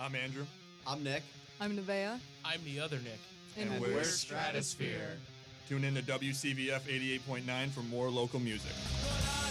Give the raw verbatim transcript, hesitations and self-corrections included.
I'm Andrew. I'm Nick. I'm Nevaeh. I'm the other Nick. And, And we're, we're Stratosphere. Tune in to W C V F eighty-eight point nine for more local music. But I